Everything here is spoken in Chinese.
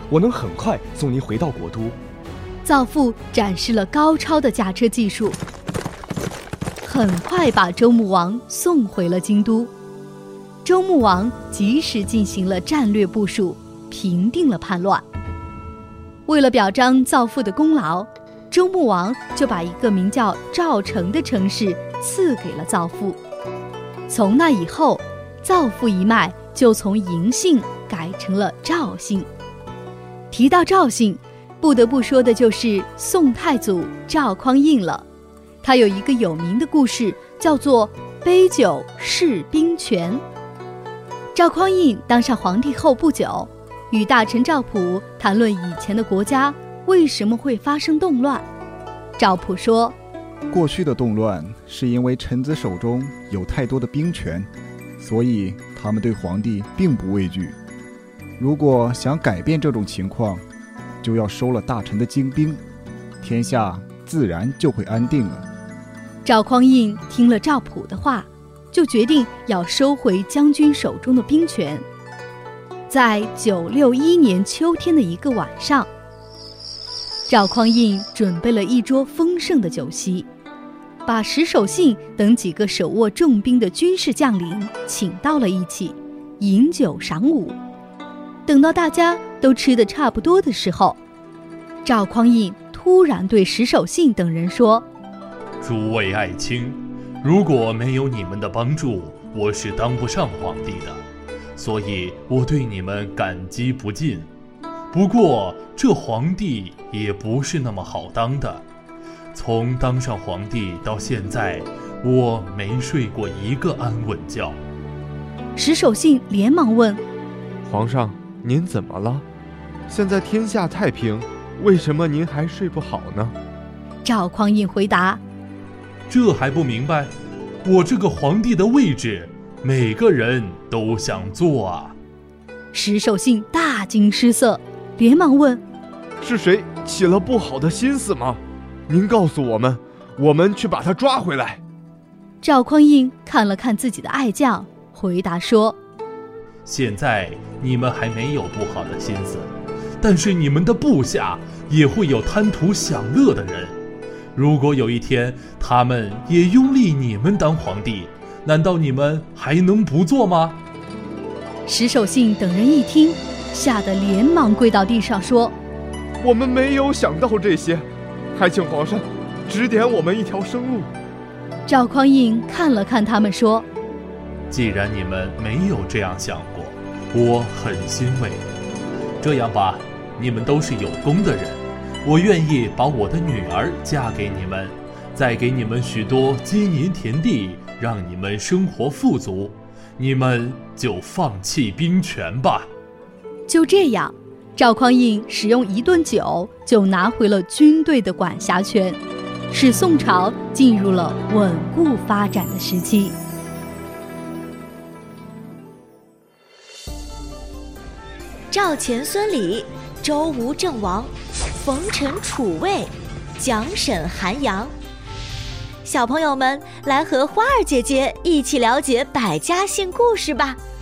我能很快送您回到国都。 造父展示了高超的驾车技术，很快把周穆王送回了京都。周穆王及时进行了战略部署，平定了叛乱。为了表彰造父的功劳，周穆王就把一个名叫赵城的城市赐给了造父。从那以后，造父一脉就从嬴姓改成了赵姓。提到赵姓，不得不说的就是宋太祖赵匡胤了。他有一个有名的故事，叫做杯酒释兵权。赵匡胤当上皇帝后不久，与大臣赵普谈论以前的国家为什么会发生动乱。赵普说， 过去的动乱是因为臣子手中有太多的兵权，所以他们对皇帝并不畏惧。如果想改变这种情况，就要收了大臣的精兵，天下自然就会安定了。 赵匡胤听了赵普的话，就决定要收回将军手中的兵权。在961年秋天的一个晚上，赵匡胤准备了一桌丰盛的酒席，把石守信等几个手握重兵的军事将领请到了一起，饮酒赏舞。等到大家都吃得差不多的时候，赵匡胤突然对石守信等人说， 诸位爱卿，如果没有你们的帮助，我是当不上皇帝的，所以我对你们感激不尽。不过这皇帝也不是那么好当的，从当上皇帝到现在，我没睡过一个安稳觉。 石守信连忙问， 皇上，您怎么了？现在天下太平，为什么您还睡不好呢？ 赵匡胤回答， 这还不明白？我这个皇帝的位置，每个人都想坐啊。 石守信大惊失色，连忙问， 是谁起了不好的心思吗？您告诉我们，我们去把他抓回来。 赵匡胤看了看自己的爱将，回答说， 现在你们还没有不好的心思，但是你们的部下也会有贪图享乐的人。如果有一天他们也拥立你们当皇帝，难道你们还能不做吗？ 石守信等人一听，吓得连忙跪到地上说， 我们没有想到这些，还请皇上指点我们一条生路。 赵匡胤看了看他们说， 既然你们没有这样想过，我很欣慰。这样吧，你们都是有功的人，我愿意把我的女儿嫁给你们，再给你们许多金银田地，让你们生活富足，你们就放弃兵权吧。 就这样，赵匡胤使用一顿酒就拿回了军队的管辖权，使宋朝进入了稳固发展的时期。 赵钱孙李，周吴郑王，冯陈楚卫，蒋沈韩杨。小朋友们，来和花儿姐姐一起了解百家姓故事吧。